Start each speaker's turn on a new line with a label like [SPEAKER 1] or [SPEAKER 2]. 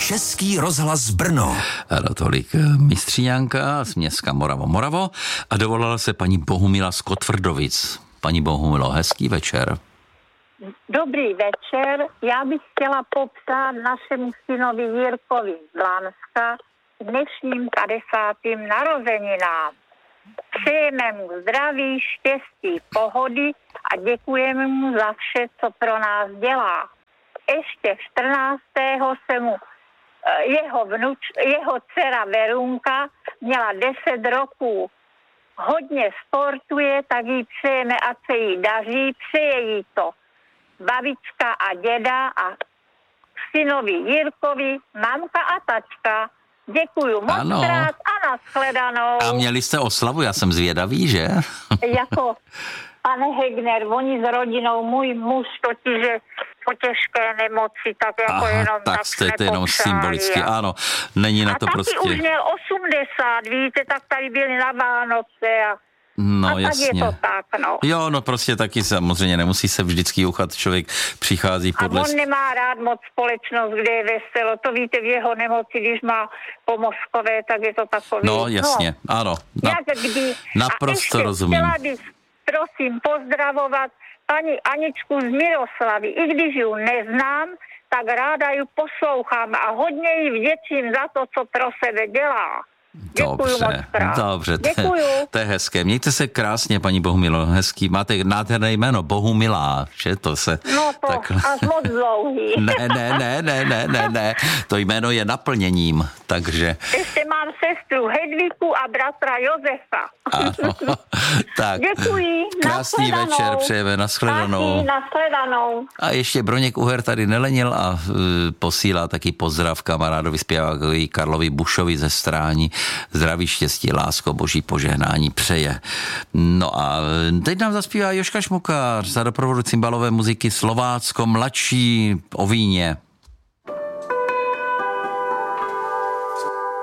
[SPEAKER 1] Český rozhlas Brno.
[SPEAKER 2] Ano, tolik mistříňanka z města Moravo a dovolala se paní Bohumila z Kotvrdovic. Paní Bohumilo, hezký večer.
[SPEAKER 3] Dobrý večer. Já bych chtěla popřát našemu synovi Jirkovi z Blanska dnešním 50. narozeninám. Přejeme mu zdraví, štěstí, pohody a děkujeme mu za vše, co pro nás dělá. Ještě 14. se mu jeho dcera Verunka měla 10 roků. Hodně sportuje, tak jí přejeme, ať se jí daří, přeje jí to babička a děda a synovi Jirkovi, mamka a tačka. Děkuju moc krát a nashledanou.
[SPEAKER 2] A měli jste oslavu, já jsem zvědavý, že?
[SPEAKER 3] Jako pane Hegner, oni s rodinou, můj muž totiž je po těžké nemoci, tak jako jenom
[SPEAKER 2] tak jste to jenom symbolicky, ano, není na to prostě. A taky
[SPEAKER 3] už měl 80, víte, tak tady byli na Vánoce a
[SPEAKER 2] jasně.
[SPEAKER 3] Tak je to tak, no.
[SPEAKER 2] Jo, no prostě taky samozřejmě nemusí se vždycky uchat, člověk přichází podle...
[SPEAKER 3] A on nemá rád moc společnost, kde je veselo, to víte v jeho nemoci, když má po Moskové, tak je to takový...
[SPEAKER 2] No jasně, ano, naprosto rozumím.
[SPEAKER 3] Chtěla bych, prosím, pozdravovat paní Aničku z Miroslavy, i když ji neznám, tak ráda ji poslouchám a hodně jí vděčím za to, co pro sebe dělá.
[SPEAKER 2] Dobře, to je hezké. Mějte se krásně, paní Bohumilo, hezký. Máte nádherné jméno, Bohumilá, že to se...
[SPEAKER 3] No to až moc dlouhý.
[SPEAKER 2] Ne, to jméno je naplněním, takže...
[SPEAKER 3] Ještě mám sestru Hedviku a bratra Josefa.
[SPEAKER 2] Ano, tak.
[SPEAKER 3] Děkuji,
[SPEAKER 2] krásný večer, přejeme, nashledanou.
[SPEAKER 3] Nashledanou.
[SPEAKER 2] A ještě Broněk Uher tady nelenil a posílá taky pozdrav kamarádovi zpěvákovi Karlovi Bušovi ze Strání. Zdraví, štěstí, lásko, boží požehnání přeje. No a teď nám zaspívá Jožka Šmukář za doprovodu cymbalové muziky Slovácko mladší o víně.